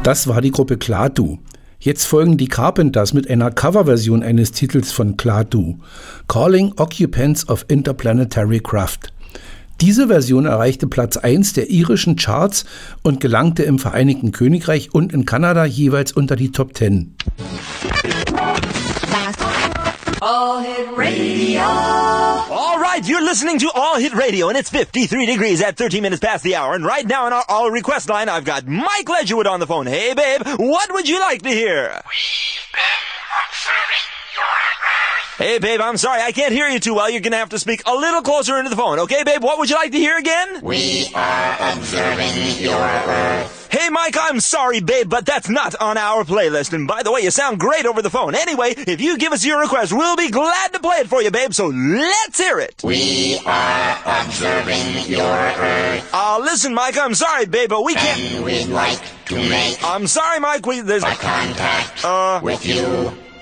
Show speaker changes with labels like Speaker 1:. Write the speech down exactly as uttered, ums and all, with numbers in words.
Speaker 1: Das war die Gruppe Klaatu. Jetzt folgen die Carpenters mit einer Coverversion eines Titels von Klaatu, Calling Occupants of Interplanetary Craft. Diese Version erreichte Platz eins der irischen Charts und gelangte im Vereinigten Königreich und in Kanada jeweils unter die Top Ten.
Speaker 2: All Hit Radio. All right, you're listening to All Hit Radio, and it's fifty-three degrees at thirteen minutes past the hour. And right now on our All Request line, I've got Mike Ledgerwood on the phone. Hey, babe, what would you like to hear?
Speaker 3: We've been observing your Earth.
Speaker 2: Hey, babe, I'm sorry, I can't hear you too well. You're gonna have to speak a little closer into the phone. Okay, babe, what would you like to hear again?
Speaker 3: We are observing your Earth.
Speaker 2: Hey, Mike, I'm sorry, babe, but that's not on our playlist. And by the way, you sound great over the phone. Anyway, if you give us your request, we'll be glad to play it for you, babe, so let's hear it.
Speaker 3: We are observing your Earth.
Speaker 2: Uh, listen, Mike, I'm sorry, babe, but we can't...
Speaker 3: And we'd like to make...
Speaker 2: I'm sorry, Mike, we... There's...
Speaker 3: a contact
Speaker 2: Uh...
Speaker 3: with you.